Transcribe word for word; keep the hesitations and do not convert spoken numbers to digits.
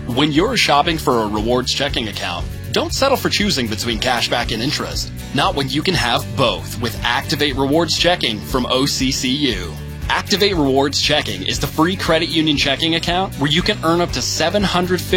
When you're shopping for a rewards checking account, don't settle for choosing between cashback and interest. Not when you can have both with Activate Rewards Checking from O C C U. Activate Rewards Checking is the free credit union checking account where you can earn up to seven hundred fifty